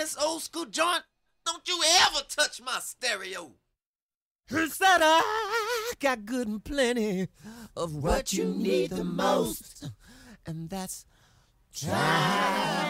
this old school joint? Don't you ever touch my stereo. He said I got good and plenty of what you need the most, and that's try.